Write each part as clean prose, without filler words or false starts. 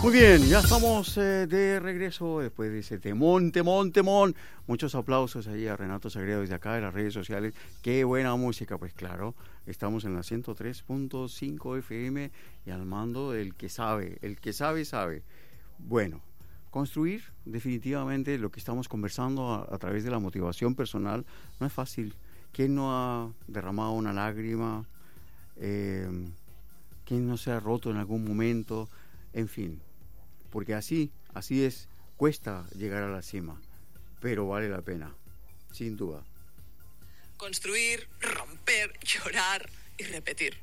Muy bien, ya estamos de regreso después de ese temón. Muchos aplausos ahí a Renato Sagredo desde acá de las redes sociales. Qué buena música, pues claro. Estamos en la 103.5 FM y al mando del que sabe. El que sabe, sabe. Bueno, construir definitivamente lo que estamos conversando a través de la motivación personal no es fácil. ¿Quién no ha derramado una lágrima? ¿Quién no se ha roto en algún momento? En fin. Porque así es, cuesta llegar a la cima, pero vale la pena, sin duda. Construir, romper, llorar y repetir.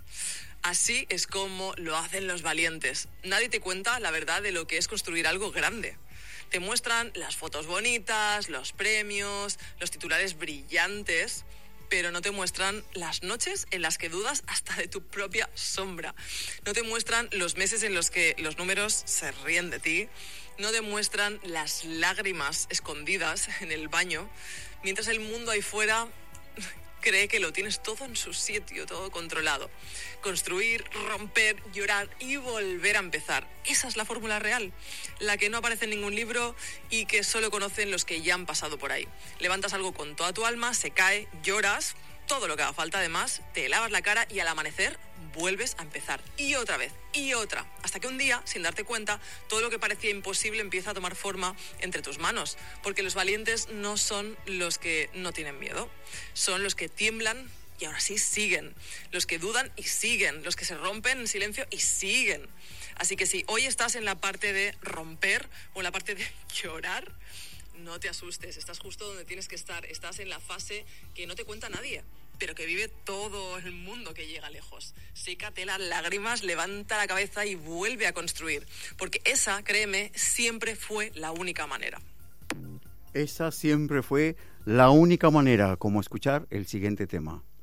Así es como lo hacen los valientes. Nadie te cuenta la verdad de lo que es construir algo grande. Te muestran las fotos bonitas, los premios, los titulares brillantes, pero no te muestran las noches en las que dudas hasta de tu propia sombra. No te muestran los meses en los que los números se ríen de ti. No te muestran las lágrimas escondidas en el baño, mientras el mundo ahí fuera cree que lo tienes todo en su sitio, todo controlado. Construir, romper, llorar y volver a empezar. Esa es la fórmula real, la que no aparece en ningún libro y que solo conocen los que ya han pasado por ahí. Levantas algo con toda tu alma, se cae, lloras, todo lo que haga falta además, te lavas la cara y al amanecer vuelves a empezar. Y otra vez, y otra. Hasta que un día, sin darte cuenta, todo lo que parecía imposible empieza a tomar forma entre tus manos. Porque los valientes no son los que no tienen miedo. Son los que tiemblan y ahora sí siguen. Los que dudan y siguen. Los que se rompen en silencio y siguen. Así que si hoy estás en la parte de romper o en la parte de llorar, no te asustes. Estás justo donde tienes que estar. Estás en la fase que no te cuenta nadie, pero que vive todo el mundo que llega lejos. Sécate las lágrimas, levanta la cabeza y vuelve a construir. Porque esa, créeme, siempre fue la única manera. Esa siempre fue la única manera, como escuchar el siguiente tema.